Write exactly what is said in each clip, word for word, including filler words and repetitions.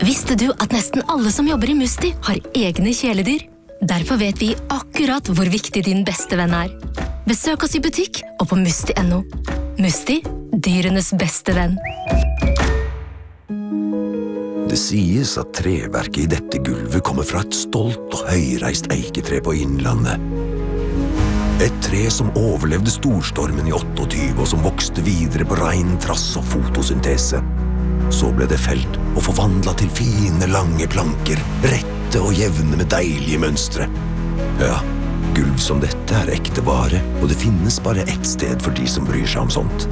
Visste du at nesten alle som jobber i Musti har egne kjæledyr? Derfor vet vi akkurat hvor viktig din beste venn er. Besøk oss i butikk og på musti punktum no. Musti, dyrenes beste venn. Det sies at treverket i dette gulvet kommer fra et stolt og høyreist eiketre på Innlandet. Et tre som overlevde storstormen i åttiåtte og som vokste videre på rein trass og fotosyntese. Så ble det felt og forvandlet til fine, lange planker, rette og jevne med deilige mønstre. Ja, gulv som dette er ekte vare, og det finnes bare ett sted for de som bryr seg om sånt.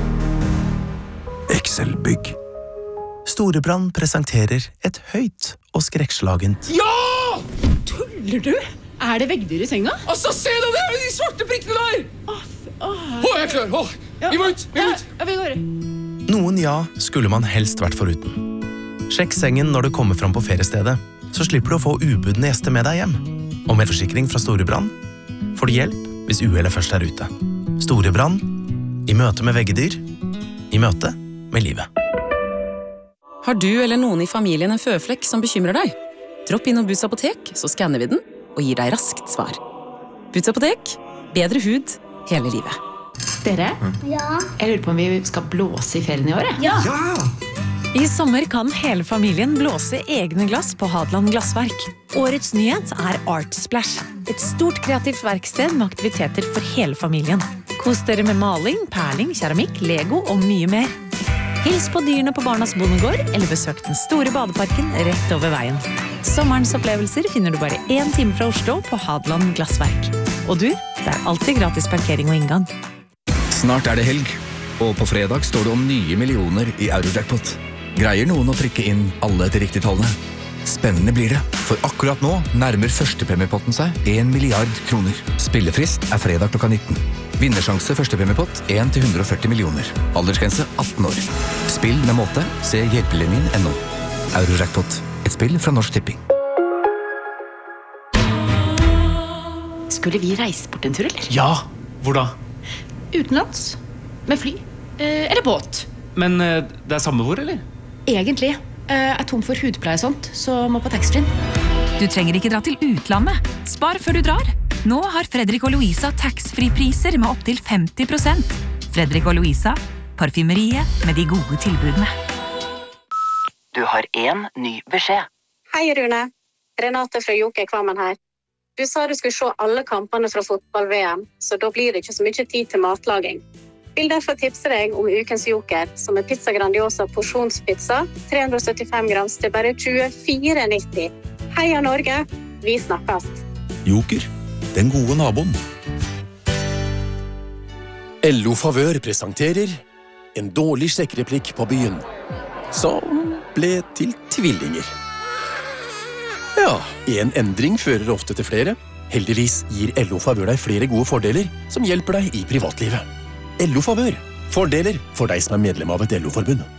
Excel-bygg. Storebrand presenterer et høyt og skrekkslagent. Ja! Tuller du? Er det veggdyr i senga? Altså, se det der, de svarte prikkene der! Åh, åh, Å, jeg er klar, åh, vi må ut, vi må ut! Ja, vi går. Noen ja skulle man helst vært foruten. Sjekk sengen når du kommer fram på feriestedet, så slipper du å få ubudne gjester med deg hjem. Og med forsikring fra Storebrand får du hjelp hvis uhellet først er ute. Storebrand, i møte med veggedyr, i møte med livet. Har du eller noen i familien en føflekk som bekymrer deg? Dropp inn og Boots apotek, så skanner vi den og gir deg raskt svar. Boots apotek, bedre hud hele livet. Dere? Ja. Jeg lurer på om vi skal blåse i ferien i året. Ja. I sommer kan hele familien blåse egne glass på Hadeland Glassverk. Årets nyhet er Art Splash. Et stort kreativt verksted med aktiviteter for hele familien. Kos dere med maling, perling, keramikk, Lego og mye mer. Hils på dyrene på Barnas Bondegård, eller besøk den store badeparken rett over veien. Sommerens opplevelser finner du bare én time fra Oslo på Hadeland Glassverk. Og du, det er alltid gratis parkering og inngang. Snart er det helg, og på fredag står det om nye millioner i Eurojackpot. Greier noen å trykke inn alle de riktige tallene? Spennende blir det, for akkurat nå nærmer førstepremiepotten seg en milliard kroner. Spillefrist er fredag klokka nitten. Vinnersjanse førstepremiepott en til hundre og førti millioner. Aldersgrense atten år. Spill med måte, se hjelpelinjen punktum no. Eurojackpot, et spill fra Norsk Tipping. Skulle vi reise bort en tur, eller? Ja, hvor da? Utenlands. Med fly. Eh, eller båt. Men eh, det er samme hvor, eller? Egentlig. Eh, er tom for hudpleie og sånt, så må på taxfree. Du trenger ikke dra til utlandet. Spar før du drar. Nå har Fredrik og Louisa tax-free-priser med opp til femti prosent. Fredrik og Louisa, parfymeriet med de gode tilbudene. Du har en ny beskjed. Hei, Rune. Renate fra Joker Kvammen her. Du sa du skulle se alle kampene fra fotball-V M, så da blir det ikke så mye tid til matlaging. Vil derfor tipse deg om ukens Joker, som er pizza grandiosa porsjonspizza, tre hundre og syttifem grams til bare tjuefire nitti. Heia Norge, vi snakkes. Joker, den gode naboen. L O Favør presenterer en dårlig sjekkreplikk på byen, som ble til tvillinger. Ja, en endring fører ofte til flere. Heldigvis gir L O Favør deg flere gode fordeler som hjelper deg i privatlivet. L O Favør. Fordeler for deg som er medlem av et L O-forbund.